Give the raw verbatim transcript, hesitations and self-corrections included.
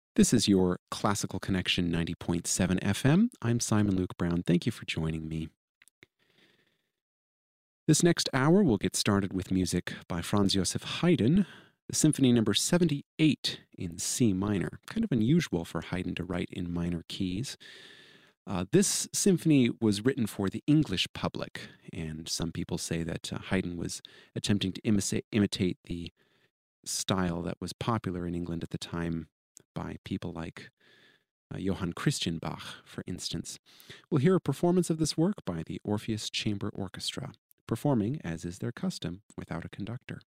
This is your Classical Connection ninety point seven F M. I'm Simon Luke Brown. Thank you for joining me. This next hour, we'll get started with music by Franz Joseph Haydn, the Symphony Number seventy-eight in C minor. Kind of unusual for Haydn to write in minor keys. Uh, this symphony was written for the English public, and some people say that uh, Haydn was attempting to imitate, imitate the style that was popular in England at the time by people like uh, Johann Christian Bach, for instance. We'll hear a performance of this work by the Orpheus Chamber Orchestra, performing, as is their custom, without a conductor.